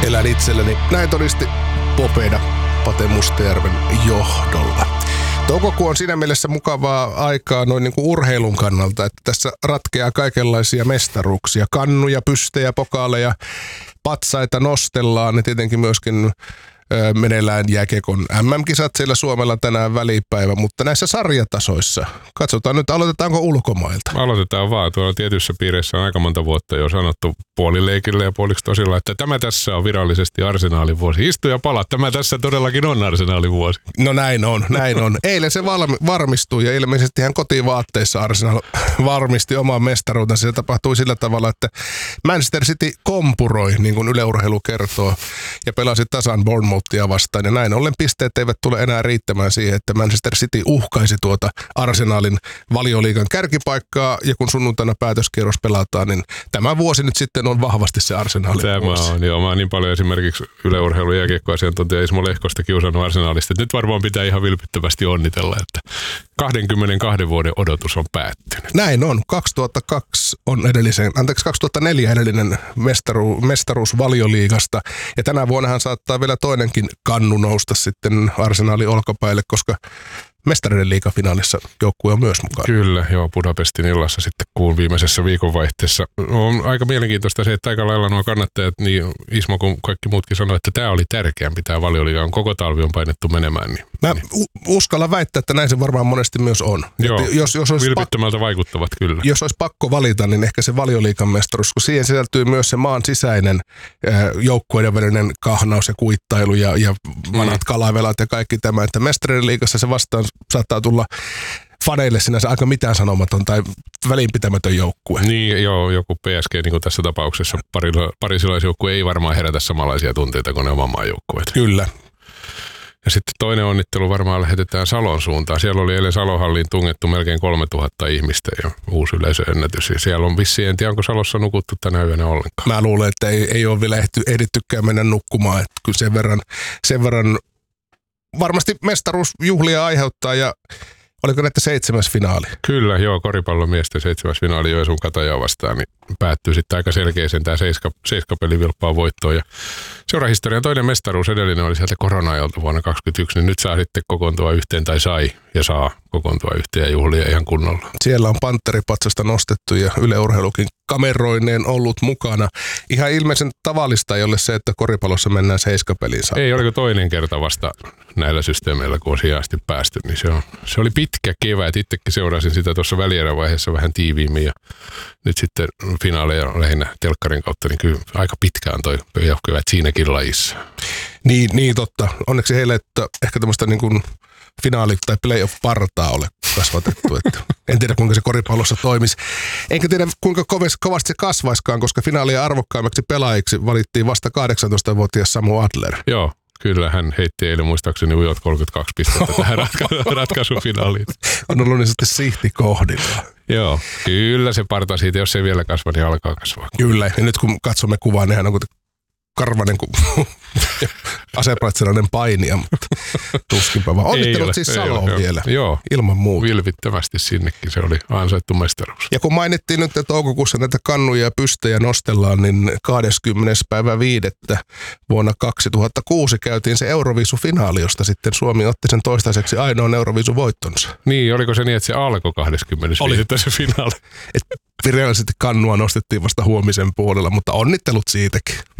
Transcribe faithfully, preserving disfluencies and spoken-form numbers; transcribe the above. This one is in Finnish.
elän itselleni. Näin todisti Popeda Pate Mustajärven johdolla. Toukokuu on siinä mielessä mukavaa aikaa noin niin kuin urheilun kannalta, että tässä ratkeaa kaikenlaisia mestaruuksia. Kannuja, pystejä, pokaaleja, patsaita nostellaan ja tietenkin myöskin ö, meneillään jääkiekon M M-kisat siellä Suomella tänään välipäivä, mutta näissä sarjatasoissa, katsotaan nyt, aloitetaanko ulkomailta? Aloitetaan vaan. Tuolla tietyissä piireissä on aika monta vuotta jo sanottu puolileikille ja puoliksi tosilla, että tämä tässä on virallisesti Arsenaalin vuosi. Istu ja pala, tämä tässä todellakin on Arsenaalin vuosi. No näin on, näin on. Eilen se valmi- varmistui ja ilmeisesti ihan kotivaatteissa Arsenal varmisti oman mestaruutensa. Se tapahtui sillä tavalla, että Manchester City kompuroi, niin kuin Yle Urheilu kertoo, ja pelasi tasan Bournemouthia vastaan. Ja näin ollen pisteet eivät tule enää riittämään siihen, että Manchester City uhkaisi tuota Arsenalin Valioliigan kärkipaikkaa. Ja kun sunnuntaina päätöskierros pelataan, niin tämä vuosi nyt sitten on vahvasti se Arsenalin Tämä vuosi. on, joo. Mä oon niin paljon esimerkiksi Yle Urheilun jääkiekkoasiantuntija Ismo Lehkosta kiusannut Arsenalista, että nyt varmaan pitää ihan vilpittömästi onnitella, että kaksikymmentäkaksi vuoden odotus on päättynyt. Näin on. kaksituhattakaksi on edellisen, anteeksi kaksituhattaneljä edellinen mestaru, mestaruus Valioliigasta. Ja tänä vuonnahan saattaa vielä toinenkin kannu nousta sitten Arsenalin olkapäille, koska Mestarien liigafinaalissa joukkue on myös mukana. Kyllä, joo, Budapestin illassa sitten kuun viimeisessä viikonvaihteessa. On aika mielenkiintoista se, että aika lailla nuo kannattajat, niin Ismo kuin kaikki muutkin sanoi, että tämä oli tärkeämpi, tämä Valioliiga on koko talvi on painettu menemään. Niin, Mä niin. uskallan väittää, että näin se varmaan monesti myös on. Joo, että jos, jos olisi vilpittömältä vaikuttavat kyllä. Jos olisi pakko valita, niin ehkä se Valioliigan mestaruus, kun siihen sisältyy myös se maan sisäinen joukkueiden välinen kahnaus ja kuittailu ja, ja vanhat mm. kalavelat ja kaikki tämä, että Mestarien liigassa se vastaan saattaa tulla faneille sinänsä aika mitään sanomaton tai välinpitämätön joukkue. Niin, joo, joku P S G niin kuin tässä tapauksessa parisilaisjoukkue ei varmaan herätä samanlaisia tunteita kuin ne oman maan joukkueet. Kyllä. Ja sitten toinen onnittelu varmaan lähetetään Salon suuntaan. Siellä oli eilen Salohalliin tungettu melkein kolmetuhatta ihmistä ja uusi yleisöennätys. Ja siellä on vissiin, en tiedä onko Salossa nukuttu tänä yönä ollenkaan. Mä luulen, että ei, ei ole vielä ehty, ehdittykään mennä nukkumaan. Että kyllä sen verran, sen verran varmasti mestaruusjuhlia aiheuttaa ja oliko näitä seitsemäs finaali? Kyllä, joo, koripallomiesten seitsemäs finaali Joensuun Katajaa vastaan, niin päättyy sitten aika selkeäsen tämä seiska, seiskapeli vilppaa voittoon. Ja seurahistorian toinen mestaruus edellinen oli sieltä korona-ajalta vuonna kaksikymmentäyksi, niin nyt saa sitten kokoontua yhteen tai sai ja saa kokoontua yhteen ja juhlia ihan kunnolla. Siellä on panteripatsasta nostettu ja Yle Urheilukin kameroineen ollut mukana. Ihan ilmeisen tavallista ei ole se, että koripallossa mennään seiskapeliin saakka. Ei, oliko toinen kerta vasta näillä systeemeillä, kun on siihen asti päästy, niin se, on, se oli pitkä kevät. Itsekin seurasin sitä tuossa välierävaiheessa vähän tiiviimmin ja nyt sitten finaaleja lähinnä telkkarin kautta, niin kyllä aika pitkään toi kevät siinäkin lajissa. Niin, niin totta. Onneksi heille, että ehkä tämmöistä niin kuin finaali- tai playoff-partaa ole kasvatettu. Että en tiedä, kuinka se koripallossa toimisi. Enkä tiedä, kuinka kovasti se kasvaiskaan, koska finaalia arvokkaimmaksi pelaajiksi valittiin vasta kahdeksantoistavuotias Samu Adler. Joo, kyllä. Hän heitti eilen muistaakseni ujot kolmekymmentäkaksi pistettä tähän ratka- ratkaisufinaaliin. On ollut niin sitten sihti kohdilla. Joo, kyllä se parta siitä, jos se vielä kasva, niin alkaa kasvaa. Kyllä, ja nyt kun katsomme kuvaa, nehän on karvanen kuin asepraitsilainen painija, mutta tuskinpä vaan. Onnittelut siis Saloon vielä, joo, ilman muuta. Vilpittömästi sinnekin, se oli ansaittu mestaruus. Ja kun mainittiin nyt, että toukokuussa näitä kannuja ja pystejä nostellaan, niin kahdeskymmenes päivä viidettä vuonna kaksituhattakuusi käytiin se Euroviisufinaali, josta sitten Suomi otti sen toistaiseksi ainoan Euroviisuvoittonsa. Niin, oliko se niin, että se alkoi kahdeskymmenes viidettä se finaali? Et virallisesti kannua nostettiin vasta huomisen puolella, mutta onnittelut siitäkin.